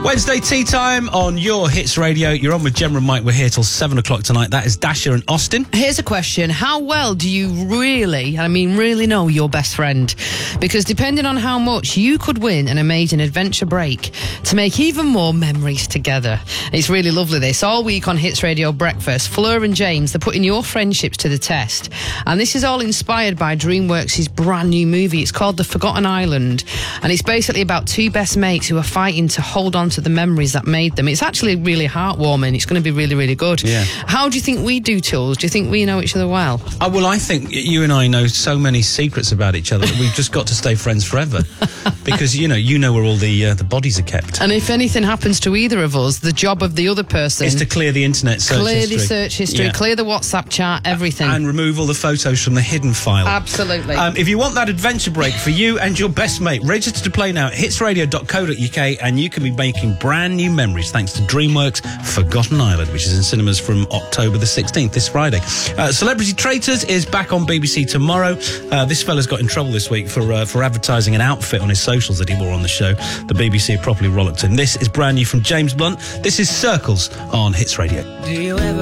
Wednesday tea time on your Hits Radio. You're on with Gemma and Mike. We're here till 7 o'clock tonight. That is Dasher and Austin. Here's a question. How well do you really know your best friend? Because depending on how much, you could win an amazing adventure break to make even more memories together. It's really lovely, this. All week on Hits Radio Breakfast, Fleur and James, they're putting your friendships to the test. And this is all inspired by DreamWorks' brand new movie. It's called The Forgotten Island. And it's basically about two best mates who are fighting to hold on to the memories that made them. It's actually really heartwarming. It's going to be really, really good. Yeah. How do you think we do, Tools? Do you think we know each other well? Well, I think you and I know so many secrets about each other that we've just got to stay friends forever. Because, you know where all the bodies are kept. And if anything happens to either of us, the job of the other person is to clear the internet search history. Clear the search history, clear the WhatsApp chat, everything. And remove all the photos from the hidden file. Absolutely. If you want that adventure break for you and your best mate, register to play now at hitsradio.co.uk and you can be making brand new memories thanks to DreamWorks' Forgotten Island, which is in cinemas from October the 16th, this Friday. Celebrity Traitors is back on BBC tomorrow. This fella's got in trouble this week for advertising an outfit on his socials that he wore on the show. The BBC have properly rollicked him. This is brand new from James Blunt. This is Circles on Hits Radio. Do you ever